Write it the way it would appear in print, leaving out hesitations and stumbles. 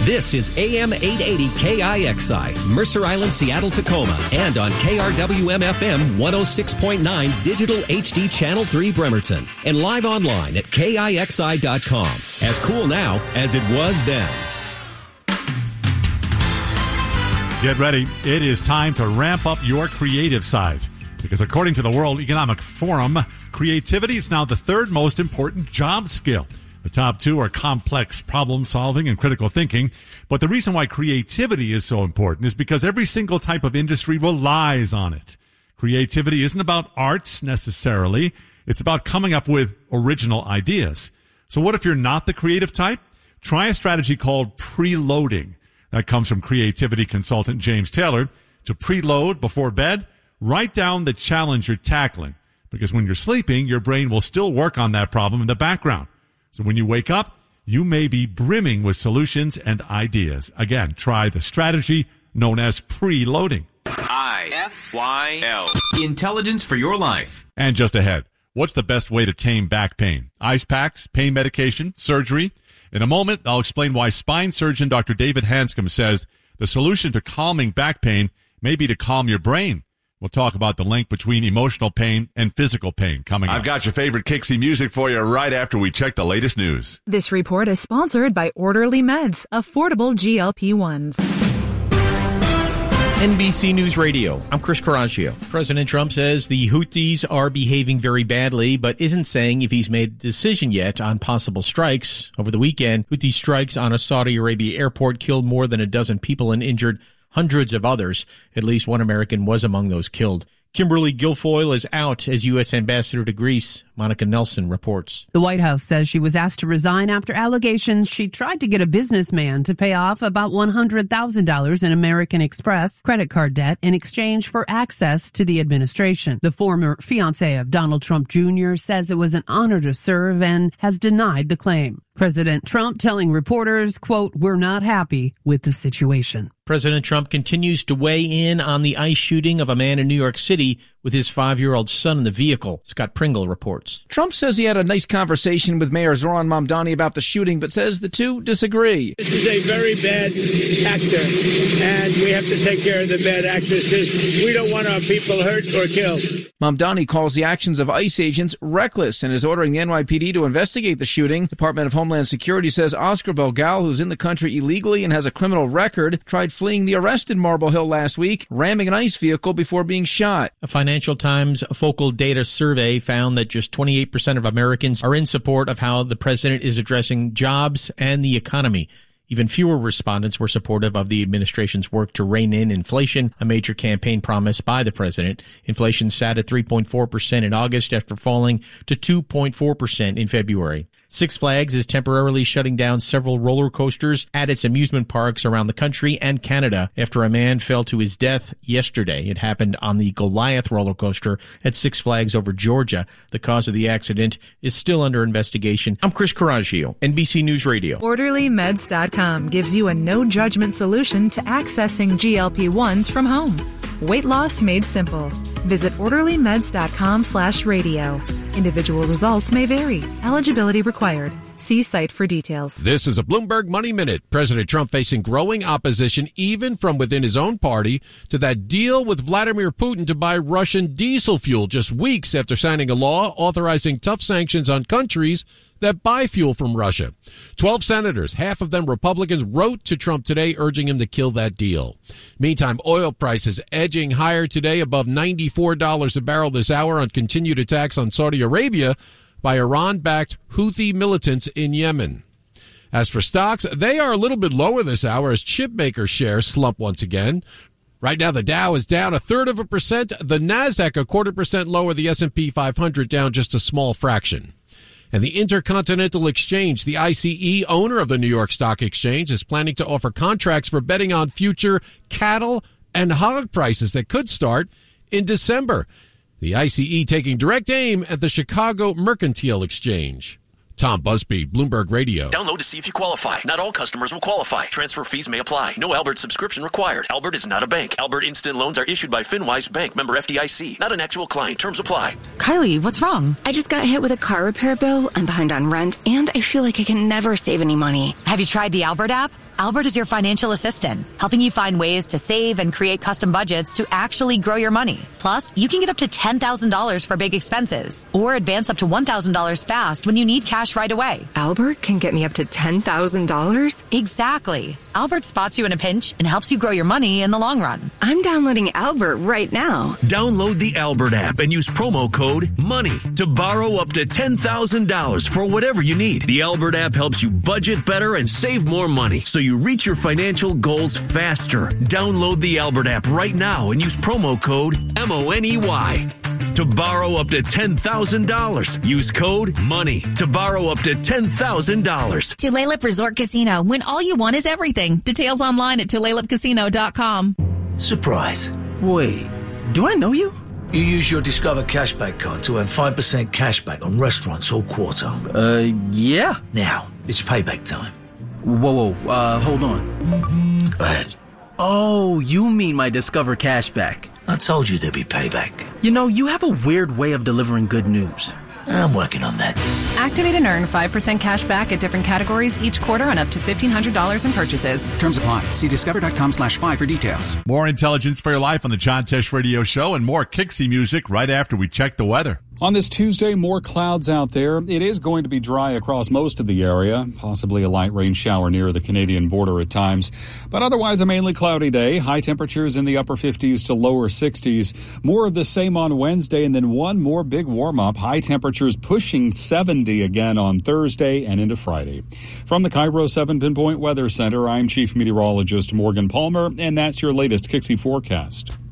This is AM 880 KIXI, Mercer Island, Seattle, Tacoma, and on KRWM-FM 106.9 Digital HD Channel 3 Bremerton, and live online at KIXI.com. As cool now as it was then. Get ready. It is time to ramp up your creative side. Because according to the World Economic Forum, creativity is now the third most important job skill. The top two are complex problem solving and critical thinking. But the reason why creativity is so important is because every single type of industry relies on it. Creativity isn't about arts necessarily. It's about coming up with original ideas. So what if you're not the creative type? Try a strategy called preloading. That comes from creativity consultant James Taylor. To preload before bed, write down the challenge you're tackling. Because when you're sleeping, your brain will still work on that problem in the background. So when you wake up, you may be brimming with solutions and ideas. Again, try the strategy known as preloading. IFYL. Intelligence for your life. And just ahead, what's the best way to tame back pain? Ice packs, pain medication, surgery? In a moment, I'll explain why spine surgeon Dr. David Hanscom says the solution to calming back pain may be to calm your brain. We'll talk about the link between emotional pain and physical pain coming up. I've got your favorite Kixie music for you right after we check the latest news. This report is sponsored by Orderly Meds, affordable GLP-1s. NBC News Radio. I'm Chris Coraggio. President Trump says the Houthis are behaving very badly, but isn't saying if he's made a decision yet on possible strikes. Over the weekend, Houthi strikes on a Saudi Arabia airport killed more than a dozen people and injured hundreds of others. At least one American was among those killed. Kimberly Guilfoyle is out as U.S. Ambassador to Greece. Monica Nelson reports. The White House says she was asked to resign after allegations she tried to get a businessman to pay off about $100,000 in American Express credit card debt in exchange for access to the administration. The former fiancé of Donald Trump Jr. says it was an honor to serve and has denied the claim. President Trump telling reporters, quote, "We're not happy with the situation." President Trump continues to weigh in on the ICE shooting of a man in New York City with his 5-year-old son in the vehicle. Scott Pringle reports. Trump says he had a nice conversation with Mayor Zohran Mamdani about the shooting, but says the two disagree. This is a very bad actor, and we have to take care of the bad actors because we don't want our people hurt or killed. Mamdani calls the actions of ICE agents reckless and is ordering the NYPD to investigate the shooting. Department of Homeland Security says Oscar Belgal, who's in the country illegally and has a criminal record, tried fleeing the arrest in Marble Hill last week, ramming an ICE vehicle before being shot. A Financial Times Focal Data survey found that just 28% of Americans are in support of how the president is addressing jobs and the economy. Even fewer respondents were supportive of the administration's work to rein in inflation, a major campaign promise by the president. Inflation sat at 3.4% in August after falling to 2.4% in February. Six Flags is temporarily shutting down several roller coasters at its amusement parks around the country and Canada after a man fell to his death yesterday. It happened on the Goliath roller coaster at Six Flags over Georgia. The cause of the accident is still under investigation. I'm Chris Coraggio, NBC News Radio. OrderlyMeds.com gives you a no-judgment solution to accessing GLP-1s from home. Weight loss made simple. Visit OrderlyMeds.com/radio. Individual results may vary. Eligibility required. See site for details. This is a Bloomberg Money Minute. President Trump facing growing opposition even from within his own party to that deal with Vladimir Putin to buy Russian diesel fuel just weeks after signing a law authorizing tough sanctions on countries that buy fuel from Russia. 12 senators, half of them Republicans, wrote to Trump today urging him to kill that deal. Meantime, oil prices edging higher today above $94 a barrel this hour on continued attacks on Saudi Arabia by Iran-backed Houthi militants in Yemen. As for stocks, they are a little bit lower this hour as chipmaker shares slump once again. Right now, the Dow is down 1/3%, the Nasdaq 1/4% lower, the S&P 500 down just a small fraction. And the Intercontinental Exchange, the ICE, owner of the New York Stock Exchange, is planning to offer contracts for betting on future cattle and hog prices that could start in December. The ICE taking direct aim at the Chicago Mercantile Exchange. Tom Busby, Bloomberg Radio. Download to see if you qualify. Not all customers will qualify. Transfer fees may apply. No Albert subscription required. Albert is not a bank. Albert Instant Loans are issued by FinWise Bank, member FDIC. Not an actual client. Terms apply. Kylie, what's wrong? I just got hit with a car repair bill. I'm behind on rent, and I feel like I can never save any money. Have you tried the Albert app? Albert is your financial assistant, helping you find ways to save and create custom budgets to actually grow your money. Plus, you can get up to $10,000 for big expenses or advance up to $1,000 fast when you need cash right away. Albert can get me up to $10,000? Exactly. Albert spots you in a pinch and helps you grow your money in the long run. I'm downloading Albert right now. Download the Albert app and use promo code MONEY to borrow up to $10,000 for whatever you need. The Albert app helps you budget better and save more money so you reach your financial goals faster. Download the Albert app right now and use promo code MONEY to borrow up to $10,000. Use code MONEY to borrow up to $10,000. Tulalip Resort Casino. When all you want is everything. Details online at TulalipCasino.com. Surprise. Wait, do I know you? You use your Discover Cashback card to earn 5% cashback on restaurants all quarter. Yeah. Now, it's payback time. Whoa, hold on. Go ahead. Oh, you mean my Discover Cashback. I told you there'd be payback. You know, you have a weird way of delivering good news. I'm working on that. Activate and earn 5% cash back at different categories each quarter on up to $1,500 in purchases. Terms apply. See discover.com/5 for details. More intelligence for your life on the John Tesh Radio Show and more Kixie music right after we check the weather. On this Tuesday, more clouds out there. It is going to be dry across most of the area, possibly a light rain shower near the Canadian border at times. But otherwise, a mainly cloudy day. High temperatures in the upper 50s to lower 60s. More of the same on Wednesday, and then one more big warm-up. High temperatures pushing 70 again on Thursday and into Friday. From the Cairo 7 Pinpoint Weather Center, I'm Chief Meteorologist Morgan Palmer, and that's your latest Kixie forecast.